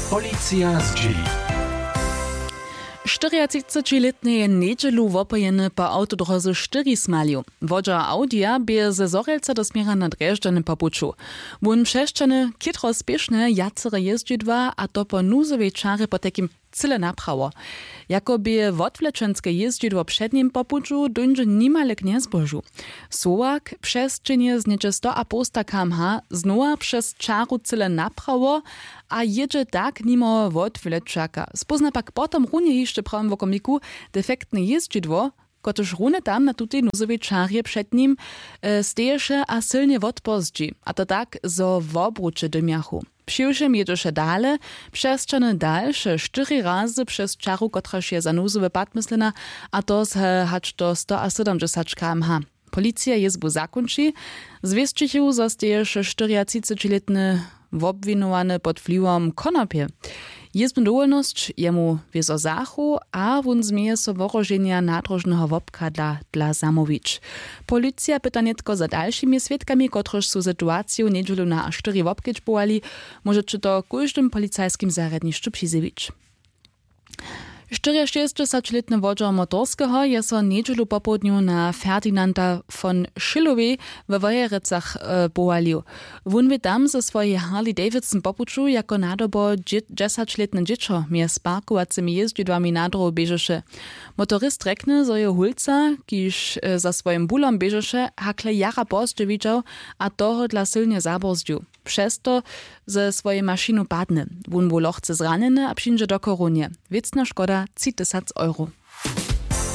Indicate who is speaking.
Speaker 1: Policja z G.
Speaker 2: 34-letny niedzielu wopojeny po autodroze 4 smaliu. Wodzia Audia bie ze Zorelca do smiera na Dreżdżany popuczu. Wun przeszczany kitro spieszne jacere jeździdwa, a to po nuzowej czary po takim cyle naprawo. Jakoby wodwleczenskie jeździdło przed nim popuczu dąży nimalek nie zbożu. Słowak przez czynie z niecze 100,5 km/h znowa przez czaru cyle naprawo, a jedzie tak nimo wodwleczaka. Spozna pak potom runie jeszcze prawym wokomiku defektne jeździdło, kotreż rune tam na tutej nuzowej czarje przed nim stejesze a silnie wodpozdzi, a to tak zo wobrucze dymiachu. Przyjszym jedziesz dalej, przeszczany dalsze 4 razy przez czaru, kotraż je za nuzowy pad myslena, a to hacz do 170 km/h. Policja jezbu zakończy, zwieścichu zostajesz 34-letny wobwinowany pod wpływem konopie. Jezbna dowolność jemu wiezo zachu, a wun zmieje so worożenia nadrożnego wopka dla zamówić. Policja pyta netko za dalszymi świadkami, kotreż su sytuację niedzielu na 4 wopkieć buali, może czy to każdym policajskim zaradniszczu przyzywić. 64-letny wodzio motorskiego je so niedzielu popołudniu na Ferdinanda von Schillowej w Wojerecach połalił. Wun wie tam ze swojej Harley Davidson popuczu jako nadobo 10-letne dziecko mie z parkującymi jeździdłami na drogę bieżeše. Motorist rekne, że je hulca, kiż za swoim bulom bieżeše, hakle jara pozdźe widział, a toho dla silnie zaborzdził. Przez to ze swojej maszynu padne. Wun był lochce zranjeny, a przyjdzie do koronie. Wiecna szkoda 10 000 €.